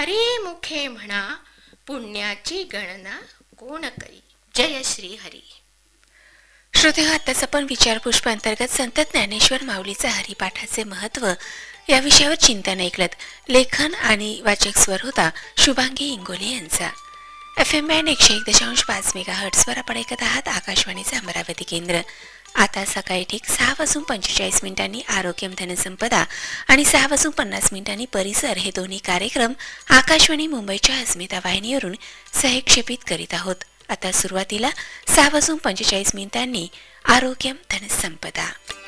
हरी मुखे म्हणा पुण्याची गणना कोण करी. जय श्री हरी. श्रोते हो, आताच आपण विचारपुष्प अंतर्गत संत ज्ञानेश्वर माऊलीचा हरिपाठाचे महत्त्व या विषयावर चिंतन ऐकलत. लेखन आणि वाचक स्वर होता शुभांगी इंगोले यांचा. FM बँड 101.5 मेगाहर्ट्झवर आपण ऐकत आहात आकाशवाणीचे अमरावती केंद्र. आता सकाळी ठीक 6:45 आरोग्यम धनसंपदा आणि 6:50 परिसर हे दोन्ही कार्यक्रम आकाशवाणी मुंबईच्या अस्मिता वाहिनीवरून सहक्षेपित करीत आहोत. आता सुरुवातीला 6:45 आरोग्यम धनसंपदा.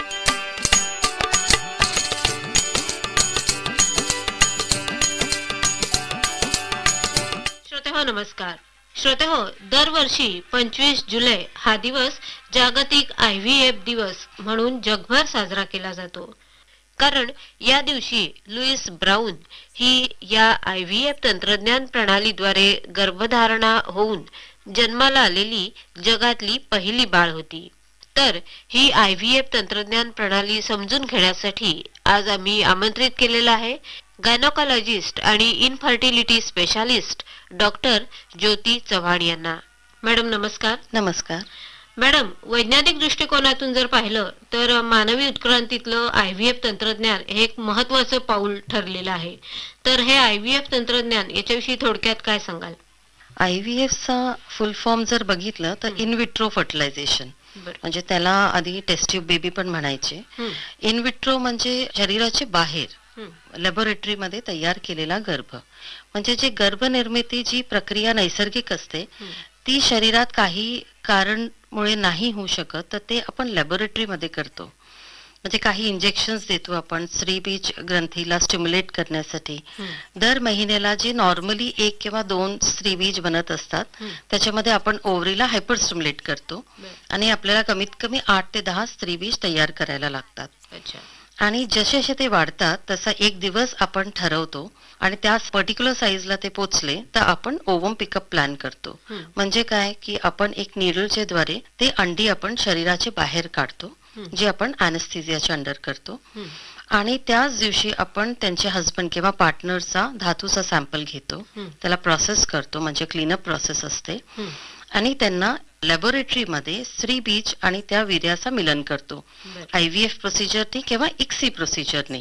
नमस्कार श्रोते हो, दरवर्षी 25 जुलै हा दिवस जागतिक IVF दिवस म्हणून जगभर साजरा केला जातो. कारण या दिवशी लुईस ब्राउन ही या IVF तंत्रज्ञान प्रणालीद्वारे गर्भधारणा होऊन जन्माला आलेली जगातली पहिली बाळ होती. तर ही IVF तंत्रज्ञान प्रणाली समजून घेण्यासाठी आज आम्ही आमंत्रित केलेला आहे गायनोकॉलॉजिस्ट आणि इनफर्टिलिटी स्पेशालिस्ट डॉक्टर ज्योती चव्हाण यांना. मॅडम नमस्कार. नमस्कार मॅडम, वैज्ञानिक दृष्टिकोनातून जर पाहिलं तर मानवी उत्क्रांतीतलं IVF तंत्रज्ञान हे एक महत्वाचं पाऊल ठरलेलं आहे. तर हे IVF तंत्रज्ञान याच्याविषयी थोडक्यात काय सांगाल? IVF चा फुल फॉर्म जर बघितलं तर इन विट्रो फर्टिलायझेशन, म्हणजे त्याला आधी टेस्ट ट्यूब बेबी पण म्हणायचे. इन विट्रो म्हणजे शरीराच्या बाहेर लॅबोरेटरी मध्ये तयार केलेला गर्भ. म्हणजे जे गर्भनिर्मिती जी प्रक्रिया नैसर्गिक असते ती शरीरात काही कारणमुळे नाही होऊ शकत, तर ते आपण लॅबोरेटरी मध्ये करतो. म्हणजे काही इंजेक्शन्स देतो आपण स्त्रीबीज ग्रंथीला स्टिम्युलेट करण्यासाठी. दर महिन्याला जे नॉर्मली 1 किंवा 2 स्त्रीबीज बनत असतात त्याच्यामध्ये आपण ओव्हरीला हायपर स्टिम्युलेट करतो आणि आपल्याला कमीत कमी 8 ते 10 स्त्रीबीज तयार करायला लागतात. आणि जसे जसे ते वाढतात तसा एक दिवस आपण ठरवतो आणि त्या पर्टिक्युलर साईजला ते पोचले तर आपण ओवम पिकअप प्लॅन करतो. म्हणजे काय की आपण एक निडलच्या द्वारे ते अंडी आपण शरीराच्या बाहेर काढतो, जे आपण अॅनेस्थेसियाच्या अंडर करतो. आणि त्याच दिवशी आपण त्यांचे हजबंड किंवा पार्टनरचा धातूचा सॅम्पल घेतो, त्याला प्रोसेस करतो, म्हणजे क्लीनअप प्रोसेस असते. आणि त्यांना लॅबोरेटरी मध्ये स्त्री बीज आणि त्या वीर्याचा मिलन करतो IVF प्रोसिजरनी किंवा ICSI प्रोसिजरनी.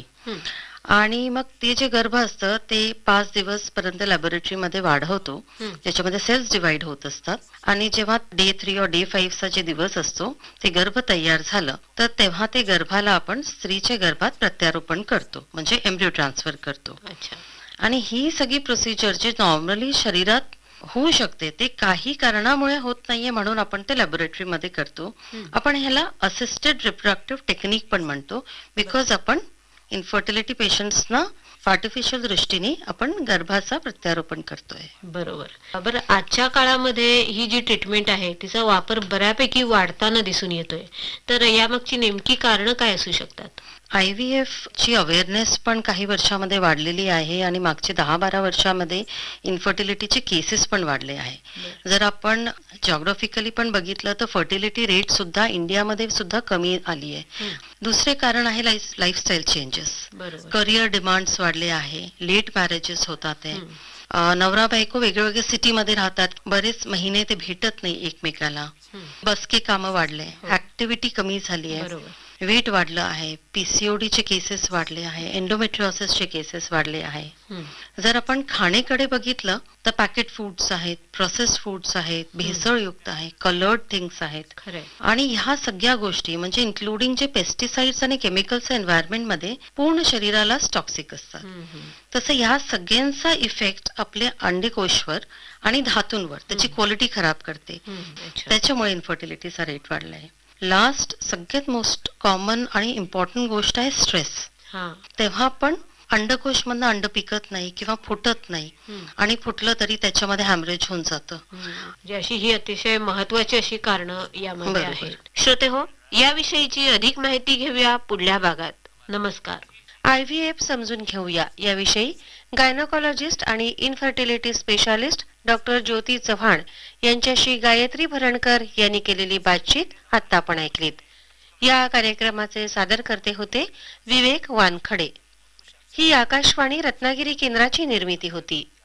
आणि मग ते जे गर्भ असतं ते 5 दिवस पर्यंत लॅबोरेटरी मध्ये वाढवतो, त्याच्यामध्ये सेल्स डिवाइड होत असतात. आणि जेव्हा डे 3 or डे 5 चा जे दिवस असतो ते गर्भ तयार झालं तर तेव्हा ते गर्भाला आपण स्त्रीच्या गर्भात प्रत्यारोपण करतो, म्हणजे एम्ब्रियो ट्रान्सफर करतो. आणि ही सगळी प्रोसिजर जे नॉर्मली शरीरात होऊ शकते ते काही कारणामुळे होत नाहीये म्हणून आपण ते लॅबोरेटरी मध्ये करतो. आपण ह्याला असिस्टेड रिप्रोडक्टिव्ह टेक्निक पण म्हणतो, बिकॉज आपण इन्फर्टिलिटी पेशंट्सना आर्टिफिशियल दृष्टीने आपण गर्भाचा प्रत्यारोपण करतोय. बरोबर. आजच्या काळामध्ये ही जी ट्रीटमेंट आहे तिचा वापर बऱ्यापैकी वाढताना दिसून येतोय. तर यामागची नेमकी कारण काय असू शकतात? IVF ची अवेअरनेस पण काही वर्षामध्ये वाढलेली आहे आणि मागच्या 10-12 वर्षामध्ये इन्फर्टिलिटीचे केसेस पण वाढले आहे. जर आपण जॉग्राफिकली पण बघितलं तर फर्टिलिटी रेट सुद्धा इंडियामध्ये सुद्धा कमी आली आहे. दुसरे कारण आहे लाईफस्टाईल चेंजेस. करिअर डिमांड्स वाढले आहे, लेट मॅरेजेस होतात आहे. नवरा बायको वेगवेगळ्या सिटीमध्ये राहतात, बरेच महिने ते भेटत नाही एकमेकाला. बसके कामं वाढले, ऍक्टिव्हिटी कमी झाली आहे, वेट वाढलं आहे, PCOD चे केसेस वाढले आहे, एंडोमेट्रियोसिसचे केसेस वाढले आहे. जर आपण खाण्याकडे बघितलं तर पॅकेट फूड्स आहेत, प्रोसेस फूड्स आहेत, भेसळयुक्त आहे, कलर्ड थिंग्स आहेत. आणि ह्या सगळ्या गोष्टी म्हणजे इन्क्लुडिंग जे पेस्टिसाइड्स आणि केमिकल्स एन्व्हायरमेंट मध्ये पूर्ण शरीराला टॉक्सिक असतात. तसं ह्या सगळ्यांचा इफेक्ट आपल्या अंडकोशवर आणि धातूंवर त्याची क्वालिटी खराब करते. त्याच्यामुळे इन्फर्टिलिटीचा रेट वाढला आहे. लास्ट सगळ्यात मोस्ट कॉमन आणि इम्पॉर्टंट गोष्ट आहे स्ट्रेस. तेव्हा पण अंडकोश मधनं अंड पिकत नाही किंवा फुटत नाही, आणि फुटलं तरी त्याच्यामध्ये हॅमरेज होऊन जातं. अशी ही अतिशय महत्वाची अशी कारणं यामध्ये आहेत. श्रोते हो, याविषयीची अधिक माहिती घेऊया पुढल्या भागात. नमस्कार. IVF समजून घेऊया याविषयी गायनोकॉलॉजिस्ट आणि इनफर्टिलिटी स्पेशालिस्ट डॉक्टर ज्योती चव्हाण यांच्याशी गायत्री भरणकर यांनी केलेली बातचीत आता आपण ऐकलीत. या कार्यक्रमाचे सादर करते होते विवेक वानखडे. ही आकाशवाणी रत्नागिरी केंद्राची निर्मिती होती.